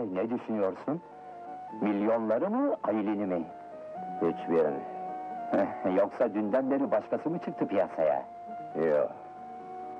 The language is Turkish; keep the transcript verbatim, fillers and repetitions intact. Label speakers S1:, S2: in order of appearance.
S1: Sahi ne düşünüyorsun? Milyonları mı, Aylin'i mi?
S2: Hiçbirini.
S1: Yoksa dünden beri başkası mı çıktı piyasaya?
S2: Yok.